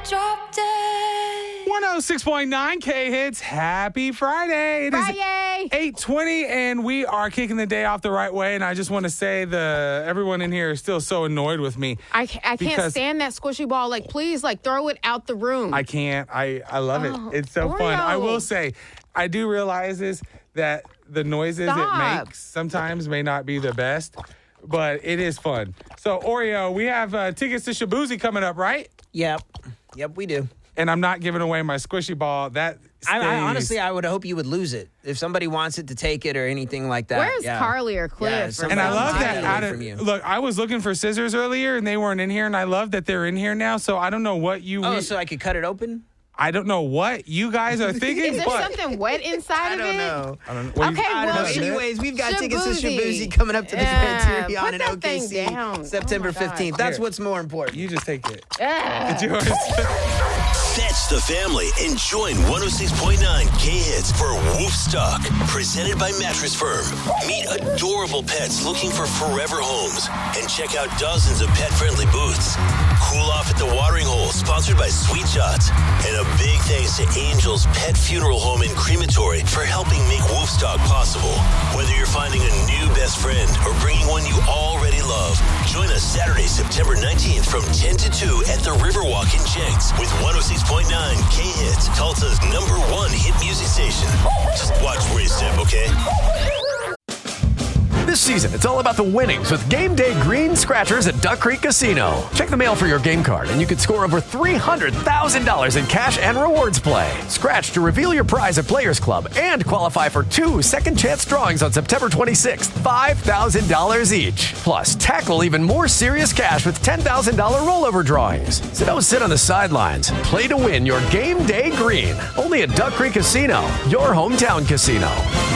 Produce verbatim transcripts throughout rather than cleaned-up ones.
dropped it. one oh six point nine K-Hits. Happy Friday. It Friday. is eight twenty, and we are kicking the day off the right way. And I just want to say the everyone in here is still so annoyed with me. I, ca- I can't stand that squishy ball. Like, please, like, throw it out the room. I can't. I, I love Oh, it. It's so Oreo. fun. I will say, I do realize this, that the noises Stop. it makes sometimes may not be the best, but it is fun. So, Oreo, we have uh, tickets to Shabuzi coming up, right? Yep. Yep, we do. And I'm not giving away my squishy ball. That I, I stays- honestly, I would hope you would lose it. If somebody wants it to take it or anything like that. Where's yeah. Carly or Cliff? Yeah, or somebody And I I'll love take that. it Out away of, from you. look, I was looking for scissors earlier, and they weren't in here, and I love that they're in here now. So I don't know what you. Oh, so I could cut it open? I don't know what you guys are thinking. Is there but something wet inside I of don't it? know. I don't know. Well, you- Okay, I don't well, know. it- Anyways, we've got tickets to Shabuzi. Shabuzi coming up to the Yeah, Criteria put in that O K C thing down. September Oh my God. fifteenth. That's Here. what's more important. You just take it. Ugh. It's yours. Fetch the family and join one oh six point nine K-Hits for Woofstock, presented by Mattress Firm. Meet adorable pets looking for forever homes and check out dozens of pet-friendly booths. Cool off at the watering hole, sponsored by Sweet Shots. And a big thanks to Angel's Pet Funeral Home and Crematory for helping make Woofstock possible. Whether you're finding a new best friend or bringing one you already love, join us Saturday, September nineteenth from ten to two at the Riverwalk in Jenks with one oh six point nine K-Hits, Tulsa's number one hit music station. Just watch where you step, okay? This season, it's all about the winnings with Game Day Green Scratchers at Duck Creek Casino. Check the mail for your game card, and you could score over three hundred thousand dollars in cash and rewards play. Scratch to reveal your prize at Players Club and qualify for two second chance drawings on September twenty-sixth, five thousand dollars each. Plus, tackle even more serious cash with ten thousand dollars rollover drawings. So don't sit on the sidelines. Play to win your Game Day Green. Only at Duck Creek Casino, your hometown casino.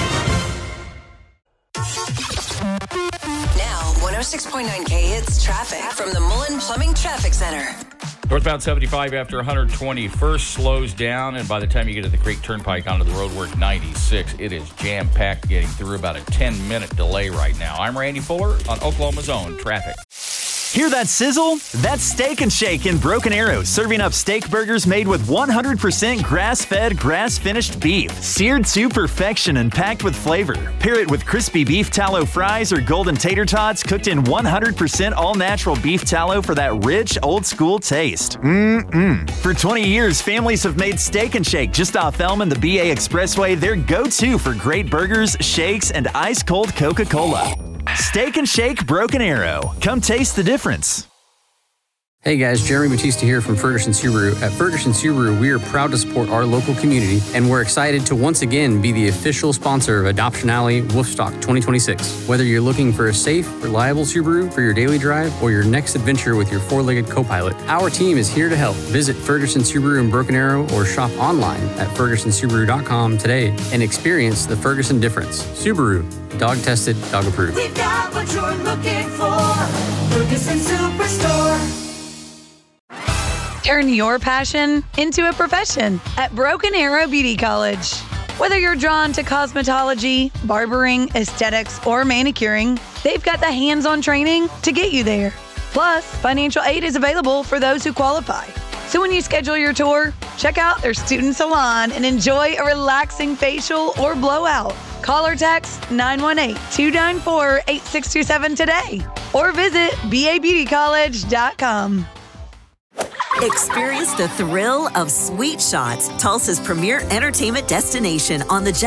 Now, one oh six point nine K-Hits traffic from the Mullen Plumbing Traffic Center. Northbound seventy-five after one twenty-first slows down, and by the time you get to the Creek Turnpike onto the road work ninety-six, it is jam-packed getting through. About a ten-minute delay right now. I'm Randy Fuller on Oklahoma's Own Traffic. Hear that sizzle? That's Steak and Shake in Broken Arrow, serving up steak burgers made with one hundred percent grass-fed, grass-finished beef, seared to perfection and packed with flavor. Pair it with crispy beef tallow fries or golden tater tots cooked in one hundred percent all-natural beef tallow for that rich, old-school taste. Mmm-mmm. For twenty years, families have made Steak and Shake just off Elm and the B A Expressway their go-to for great burgers, shakes, and ice-cold Coca-Cola. Steak and Shake Broken Arrow. Come taste the difference. Hey guys, Jeremy Batista here from Ferguson Subaru. At Ferguson Subaru, we are proud to support our local community, and we're excited to once again be the official sponsor of Adoption Alley Woofstock twenty twenty-six. Whether you're looking for a safe, reliable Subaru for your daily drive or your next adventure with your four-legged co-pilot, our team is here to help. Visit Ferguson Subaru in Broken Arrow or shop online at ferguson subaru dot com today and experience the Ferguson difference. Subaru, dog tested, dog approved. We've got what you're looking for. Ferguson Superstore. Turn your passion into a profession at Broken Arrow Beauty College. Whether you're drawn to cosmetology, barbering, aesthetics, or manicuring, they've got the hands-on training to get you there. Plus, financial aid is available for those who qualify. So when you schedule your tour, check out their student salon and enjoy a relaxing facial or blowout. Call or text nine one eight, two nine four, eight six two seven today or visit b a beauty college dot com. Experience the thrill of Sweet Shots, Tulsa's premier entertainment destination on the